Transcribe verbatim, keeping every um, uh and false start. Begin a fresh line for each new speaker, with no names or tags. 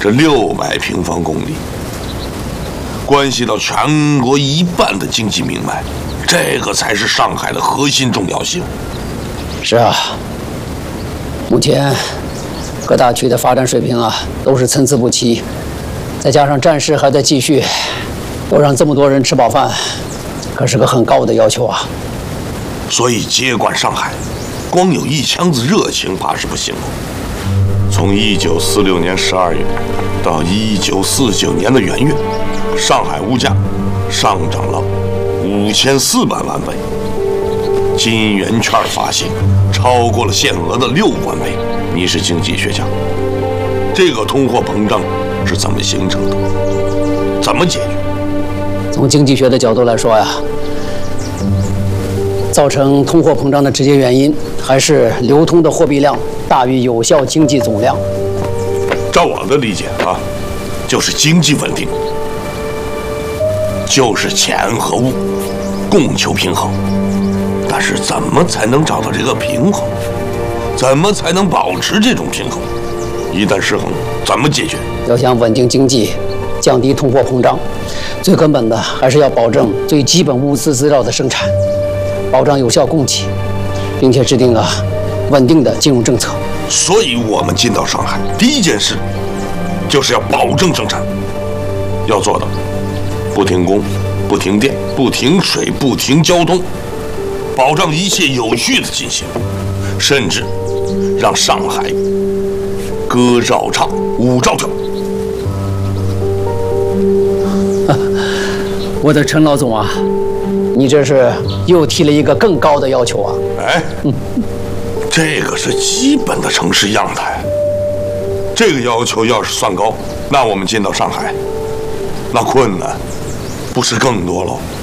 是六百平方公里，关系到全国一半的经济命脉，这个才是上海的核心重要性。
是啊，目前各大区的发展水平啊都是参差不齐，再加上战事还在继续，都让这么多人吃饱饭，可是个很高的要求啊。
所以接管上海，光有一腔子热情怕是不行了。从一九四六年十二月到一九四九年的元月，上海物价上涨了五千四百万倍，金圆券发行超过了限额的六万倍。你是经济学家，这个通货膨胀是怎么形成的？怎么解决？
从经济学的角度来说呀，造成通货膨胀的直接原因还是流通的货币量大于有效经济总量。
照我的理解啊，就是经济稳定，就是钱和物供求平衡。但是怎么才能找到这个平衡？怎么才能保持这种平衡？一旦失衡，怎么解决？
要想稳定经济，降低通货膨胀，最根本的还是要保证最基本物资资料的生产，保障有效供给，并且制定啊稳定的金融政策。
所以我们进到上海，第一件事就是要保证生产，要做到不停工、不停电、不停水、不停交通，保障一切有序的进行，甚至让上海歌照唱，舞照跳。
我的陈老总啊，你这是又提了一个更高的要求啊！
哎，嗯、这个是基本的城市样态。这个要求要是算高，那我们进到上海，那困难不是更多喽？